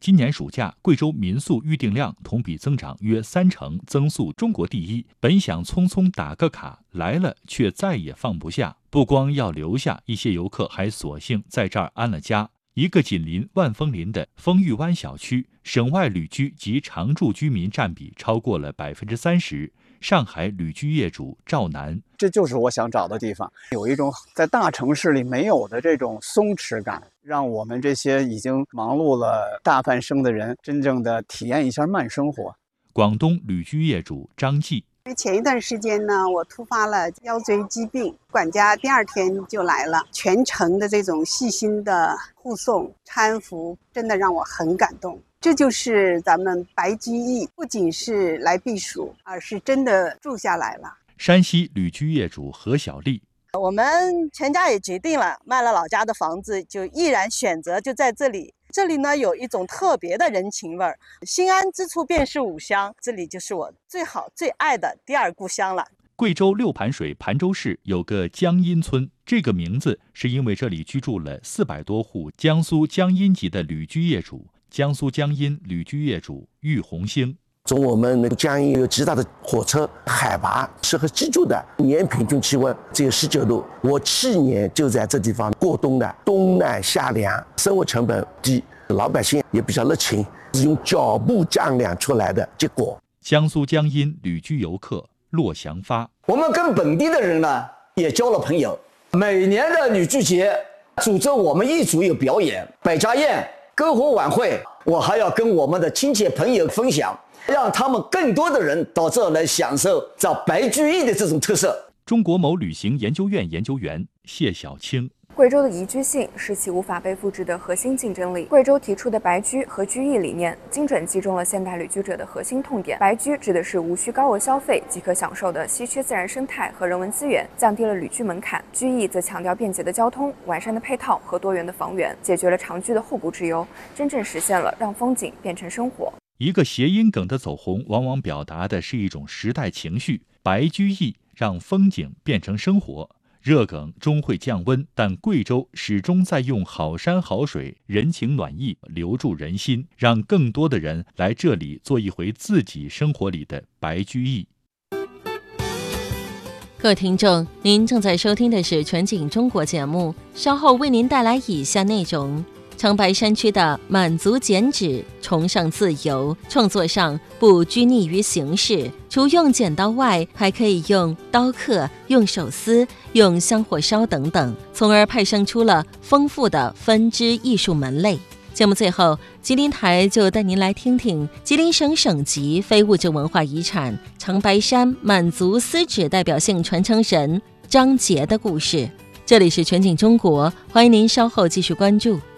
今年暑假，贵州民宿预订量同比增长约30%，增速中国第一。本想匆匆打个卡，来了却再也放不下。不光要留下，一些游客还索性在这儿安了家。一个紧邻万丰林的丰裕湾小区，省外旅居及常住居民占比超过了30%。上海旅居业主赵楠， 这就是我想找的地方，有一种在大城市里没有的这种松弛感，让我们这些已经忙碌了大半生的人真正的体验一下慢生活。 广东旅居业主张继， 前一段时间呢，我突发了腰椎疾病，管家第2天就来了，全程的这种细心的护送搀扶，真的让我很感动。这就是咱们白居易，不仅是来避暑，而是真的住下来了。 山西旅居业主何小丽， 我们全家也决定了，卖了老家的房子，就毅然选择就在这里。这里呢，有一种特别的人情味儿，心安之处便是吾乡，这里就是我最好最爱的第2故乡了。 贵州六盘水盘州市有个江阴村，这个名字是因为这里居住了400多户江苏江阴籍的旅居业主。江苏江阴旅居业主郁红星， 从我们那个江阴有极大的火车，海拔适合居住的，年平均气温只有19度。我7年就在这地方过冬的，冬暖夏凉，生活成本低，老百姓也比较热情，是用脚步丈量出来的结果。 江苏江阴旅居游客骆祥发， 我们跟本地的人呢也交了朋友，每年的旅居节组织我们一组有表演、百家宴、篝火晚会，我还要跟我们的亲戚朋友分享，让他们更多的人到这来享受这白居易的这种特色。 中国某旅行研究院研究员谢小青， 贵州的宜居性是其无法被复制的核心竞争力。贵州提出的白居和居易理念，精准击中了现代旅居者的核心痛点。白居指的是无需高额消费即可享受的稀缺自然生态和人文资源，降低了旅居门槛；居易则强调便捷的交通、完善的配套和多元的房源，解决了长居的后顾之忧，真正实现了让风景变成生活。 一个谐音梗的走红，往往表达的是一种时代情绪。白居易让风景变成生活。热梗终会降温，但贵州始终在用好山好水、人情暖意留住人心，让更多的人来这里做一回自己生活里的白居易。 各位听众，您正在收听的是全景中国节目，稍后为您带来以下内容。长白山区的满足减脂、崇尚自由，创作上不拘泥于形式，除用剪刀外，还可以用刀刻、用手撕、用香火烧等等，从而派生出了丰富的分支艺术门类。节目最后，吉林台就带您来听听吉林省省级非物质文化遗产长白山满族丝纸代表性传承人张杰的故事。这里是全景中国，欢迎您稍后继续关注。